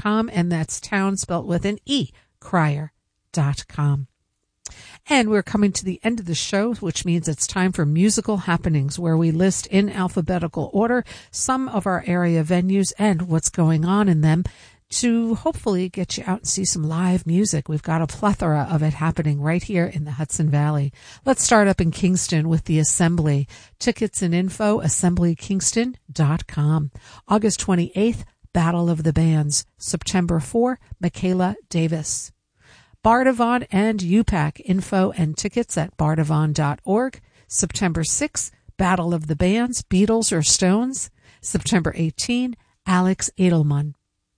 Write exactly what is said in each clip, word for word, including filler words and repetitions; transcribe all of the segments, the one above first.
com, and that's town spelt with an E, crier dot com. And we're coming to the end of the show, which means it's time for musical happenings, where we list in alphabetical order some of our area venues and what's going on in them to hopefully get you out and see some live music. We've got a plethora of it happening right here in the Hudson Valley. Let's start up in Kingston with the Assembly. Tickets and info, assembly kingston dot com. August twenty-eighth, Battle of the Bands. September fourth, Michaela Davis. Bardavon and U PAC, info and tickets at bardavon dot org. September sixth, Battle of the Bands, Beatles or Stones. September eighteenth, Alex Edelman.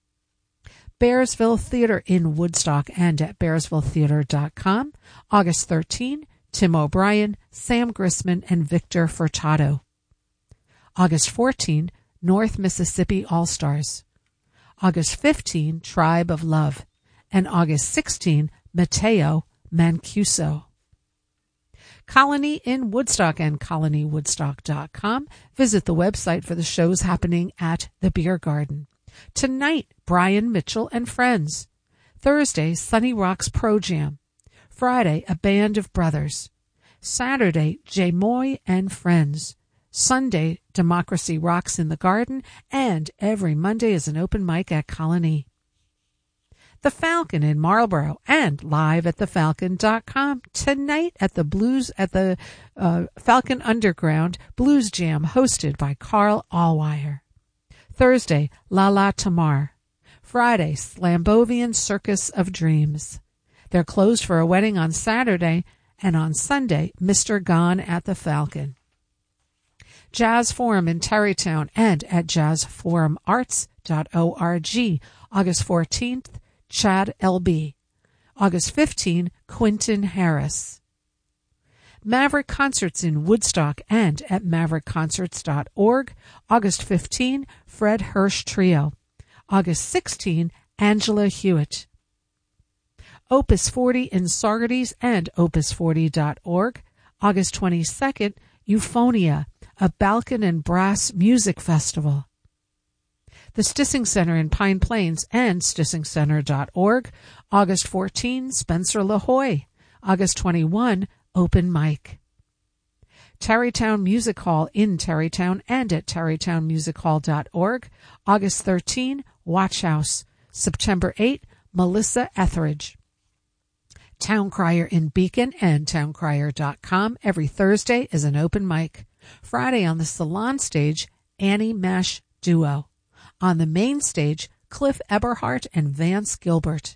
Bearsville Theater in Woodstock and at bearsville theater dot com. August thirteenth, Tim O'Brien, Sam Grisman, and Victor Furtado. August fourteenth, North Mississippi All-Stars. August fifteenth, Tribe of Love. And August sixteenth, Mateo Mancuso. Colony in Woodstock and colony woodstock dot com. Visit the website for the shows happening at the Beer Garden. Tonight, Brian Mitchell and Friends. Thursday, Sunny Rocks Pro Jam. Friday, A Band of Brothers. Saturday, J. Moy and Friends. Sunday, Democracy Rocks in the Garden. And every Monday is an open mic at Colony. The Falcon in Marlborough and live at the falcon dot com tonight at the Blues at the uh, Falcon Underground Blues Jam hosted by Carl Allwire. Thursday, La La Tamar. Friday, Slambovian Circus of Dreams. They're closed for a wedding on Saturday, and on Sunday, Mister Gone at the Falcon. Jazz Forum in Tarrytown and at jazz forum arts dot org. August fourteenth, Chad L B. August fifteenth, Quentin Harris. Maverick Concerts in Woodstock and at maverick concerts dot org. August fifteenth, Fred Hirsch Trio. August sixteenth, Angela Hewitt. Opus forty in Saugerties and opus forty dot org. August twenty-second, Euphonia, a Balkan and Brass Music Festival. The Stissing Center in Pine Plains and stissing center dot org. August fourteenth, Spencer LaHoy. August twenty-first, Open Mic. Tarrytown Music Hall in Tarrytown and at tarrytown music hall dot org. August thirteenth, Watch House. September eighth, Melissa Etheridge. Town Crier in Beacon and town crier dot com. Every Thursday is an open mic. Friday on the Salon stage, Annie Mash Duo. On the main stage, Cliff Eberhardt and Vance Gilbert.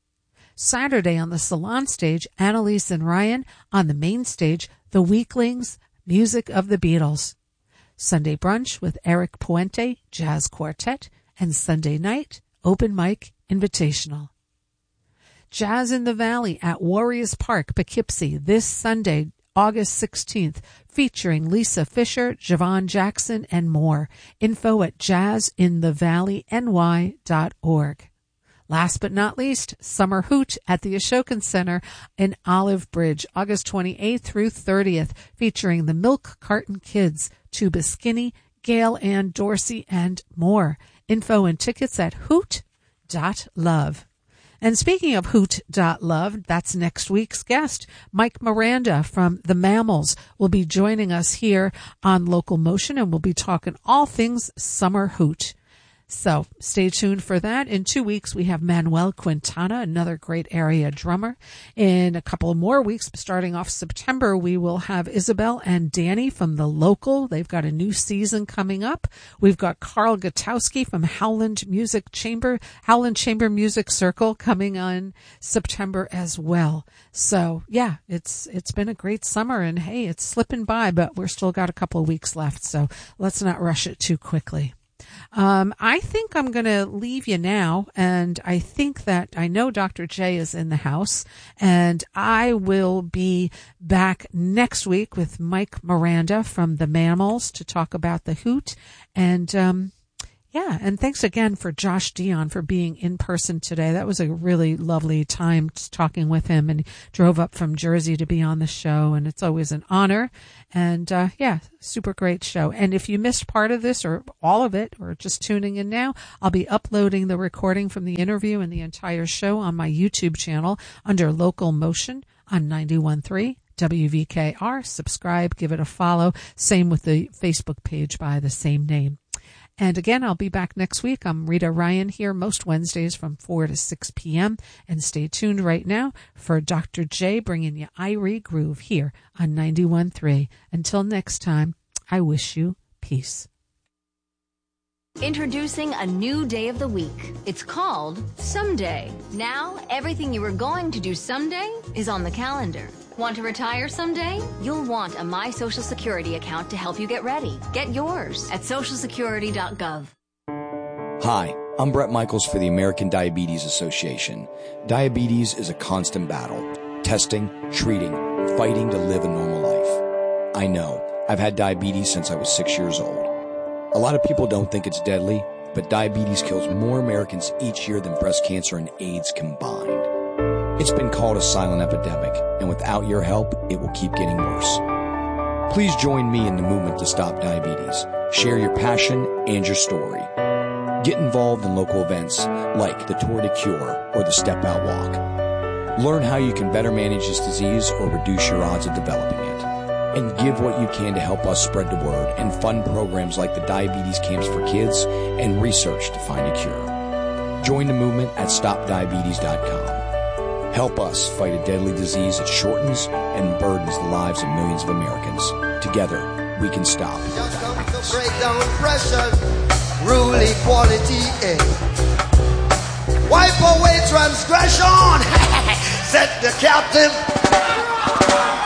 Saturday on the Salon stage, Annalise and Ryan. On the main stage, The Weaklings, Music of the Beatles. Sunday brunch with Eric Puente, Jazz Quartet. And Sunday night, open mic invitational. Jazz in the Valley at Warriors Park, Poughkeepsie, this Sunday, August sixteenth, featuring Lisa Fisher, Javon Jackson, and more. Info at jazz in the valley n y dot org. Last but not least, Summer Hoot at the Ashokan Center in Olive Bridge, August twenty-eighth through thirtieth, featuring the Milk Carton Kids, Tuba Skinny, Gail Ann Dorsey, and more. Info and tickets at hoot dot love. And speaking of hoot dot love, that's next week's guest. Mike Miranda from The Mammals will be joining us here on Local Motion, and we'll be talking all things Summer Hoot. So stay tuned for that. In two weeks, we have Manuel Quintana, another great area drummer. In a couple more weeks, starting off September, we will have Isabel and Danny from The Local. They've got a new season coming up. We've got Carl Gutowski from Howland Music Chamber, Howland Chamber Music Circle coming on September as well. So yeah, it's, it's been a great summer, and hey, it's slipping by, but we're still got a couple of weeks left. So let's not rush it too quickly. Um, I think I'm going to leave you now, and I think that I know Doctor J is in the house, and I will be back next week with Mike Miranda from The Mammals to talk about the Hoot. And, um, Yeah, and thanks again for Josh Dion for being in person today. That was a really lovely time talking with him, and he drove up from Jersey to be on the show, and it's always an honor. And uh, yeah, super great show. And if you missed part of this or all of it, or just tuning in now, I'll be uploading the recording from the interview and the entire show on my YouTube channel under Local Motion on ninety-one point three W V K R. Subscribe, give it a follow. Same with the Facebook page by the same name. And again, I'll be back next week. I'm Rita Ryan here most Wednesdays from four to six p.m. And stay tuned right now for Doctor J bringing you Irie Groove here on ninety-one point three. Until next time, I wish you peace. Introducing a new day of the week. It's called Someday. Now, everything you were going to do someday is on the calendar. Want to retire someday? You'll want a My Social Security account to help you get ready. Get yours at social security dot gov. Hi, I'm Brett Michaels for the American Diabetes Association. Diabetes is a constant battle. Testing, treating, fighting to live a normal life. I know. I've had diabetes since I was six years old. A lot of people don't think it's deadly, but diabetes kills more Americans each year than breast cancer and AIDS combined. It's been called a silent epidemic, and without your help, it will keep getting worse. Please join me in the movement to stop diabetes. Share your passion and your story. Get involved in local events like the Tour de Cure or the Step Out Walk. Learn how you can better manage this disease or reduce your odds of developing it. And give what you can to help us spread the word and fund programs like the Diabetes Camps for Kids and research to find a cure. Join the movement at stop diabetes dot com. Help us fight a deadly disease that shortens and burdens the lives of millions of Americans. Together, we can stop. Just come to break down pressure, rule equality, eh? Wipe away transgression, set the captive